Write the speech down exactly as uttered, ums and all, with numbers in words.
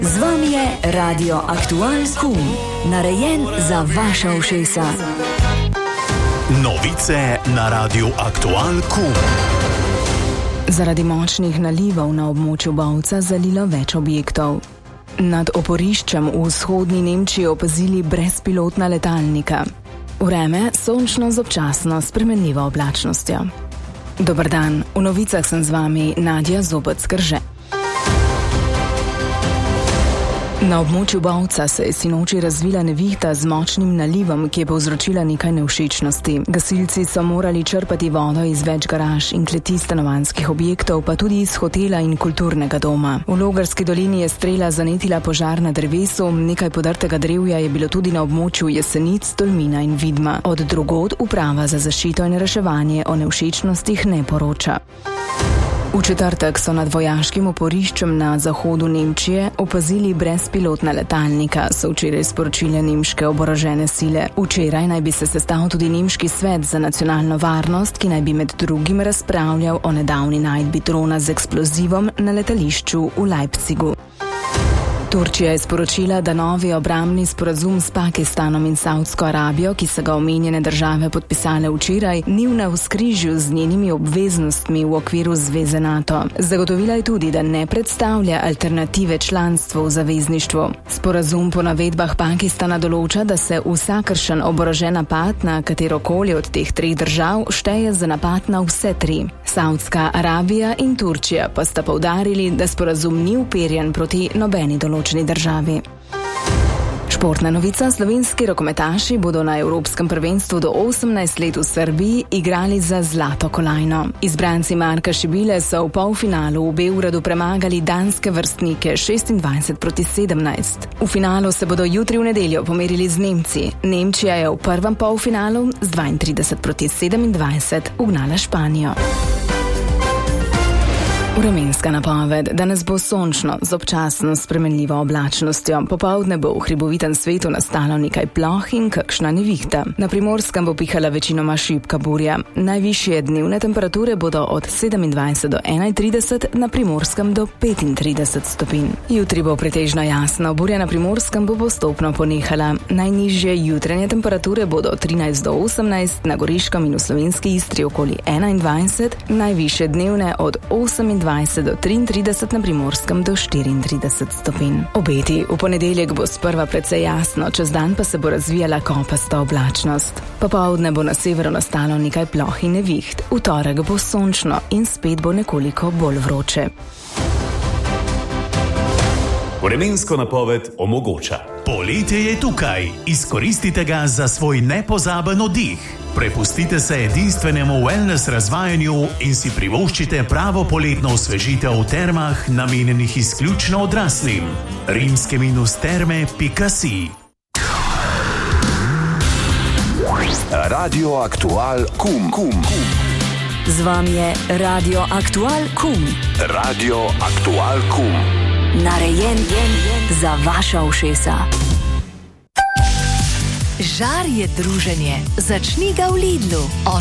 Z vami je Radio Aktual Kum, narejen za vaša ušesa. Novice na Radiu Aktual Kum. Zaradi močnih nalivov na območju Bovca zalilo več objektov. Nad oporiščem v vzhodni Nemčiji opazili brezpilotna letalnika. Vreme sončno z občasno spremenljivo oblačnostjo. Dober dan, v novicah sem z vami Nadja Zobec-Krže. Na območju Bovca se je sinoči razvila nevihta z močnim nalivom, ki je povzročila nekaj nevšečnosti. Gasilci so morali črpati vodo iz več garaž in kleti stanovanjskih objektov, pa tudi iz hotela in kulturnega doma. V Logarski dolini je strela zanetila požar na drevesu, nekaj podrtega drevja je bilo tudi na območju Jesenic, Tolmina in Vidma. Od drugod uprava za zaščito in reševanje o nevšečnostih ne poroča. V četrtek so nad vojaškim oporiščem na zahodu Nemčije opazili brezpilotna letalnika, so včeraj sporočile nemške oborožene sile. Včeraj naj bi se sestal tudi nemški svet za nacionalno varnost, ki naj bi med drugim razpravljal o nedavni najdbi drona z eksplozivom na letališču v Leipzigu. Turčija je sporočila, da novi obrambni sporazum s Pakistanom in Saudsko Arabijo, ki so ga omenjene države podpisale včeraj, ni v navzkrižju z njenimi obveznostmi v okviru zveze NATO. Zagotovila je tudi, da ne predstavlja alternative članstvu v zavezništvu. Sporazum po navedbah Pakistana določa, da se vsakršen oborožen napad na katerokoli od teh treh držav šteje za napad na vse tri. Saudska Arabija in Turčija pa sta poudarili, da sporazum ni uperjen proti nobeni določeni državi. Športna novica: slovenski rokometaši bodo na Evropskem prvenstvu do osemnajst let v Srbiji igrali za zlato kolajno. Izbranci Marka Šibile so v polfinalu v Beogradu premagali danske vrstnike šestindvajset proti sedemnajst. V finalu se bodo jutri v nedeljo pomerili z Nemci. Nemčija je v prvem polfinalu z dvaintrideset proti sedemindvajset ugnala Španijo. Vremenska napoved: danes bo sončno z občasno spremenljivo oblačnostjo. Popoldne bo v hribovitem svetu nastalo nekaj ploh in kakšna nevihta. Na Primorskem bo pihala večinoma šibka burja. Najvišje dnevne temperature bodo od sedemindvajset do enaintrideset, na Primorskem do petintrideset stopinj. Jutri bo pretežno jasno, burja na Primorskem bo postopno ponehala. Najnižje jutranje temperature bodo od trinajst do osemnajst, na Goriškem in v slovenski Istri okoli enaindvajset, najvišje dnevne od osemindvajset do triintrideset, na Primorskem do štiriintrideset stopinj. Obeti: v ponedeljek bo sprva precej jasno, čez dan pa se bo razvijala kopasta oblačnost. Popoldne bo na severu nastalo nekaj ploh in neviht. V torek bo sončno in spet bo nekoliko bolj vroče. Vremensko napoved omogoča: poletje je tukaj, izkoristite ga za svoj nepozaben oddih. Prepustite se edinstvenemu wellness razvajanju in si privoščite pravo poletno osvežitev v termah, namenjenih izključno odraslim. rimske minus terme pika si. Radio Aktual Kum. Kum. Z vami je Radio Aktual Kum. Radio Aktual Kum. Narejen za vaša ušesa. Žar je druženje. Začni ga v Lidlu.